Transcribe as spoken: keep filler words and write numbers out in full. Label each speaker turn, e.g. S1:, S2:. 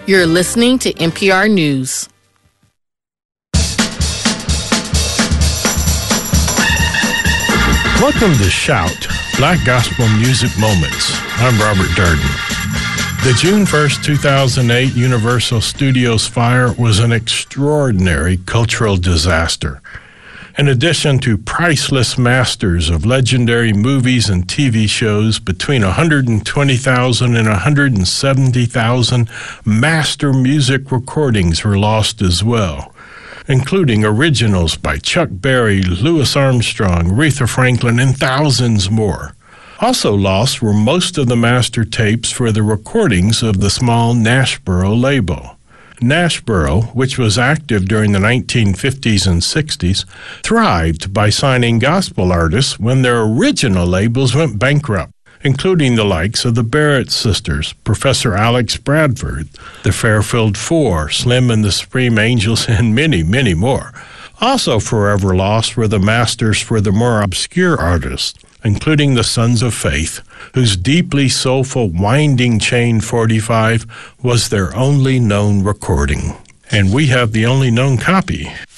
S1: You're listening to N P R News.
S2: Welcome to Shout, Black Gospel Music Moments. I'm Robert Durden. The June first, two thousand eight Universal Studios fire was an extraordinary cultural disaster. In addition to priceless masters of legendary movies and T V shows, between one hundred twenty thousand and one hundred seventy thousand master music recordings were lost as well, including originals by Chuck Berry, Louis Armstrong, Aretha Franklin, and thousands more. Also lost were most of the master tapes for the recordings of the small Nashboro label. Nashboro, which was active during the nineteen fifties and sixties, thrived by signing gospel artists when their original labels went bankrupt, including the likes of the Barrett Sisters, Professor Alex Bradford, the Fairfield Four, Slim and the Supreme Angels, and many, many more. Also forever lost were the masters for the more obscure artists, including the Sons of Faith, whose deeply soulful Winding Chain forty-five was their only known recording. And we have the only known copy.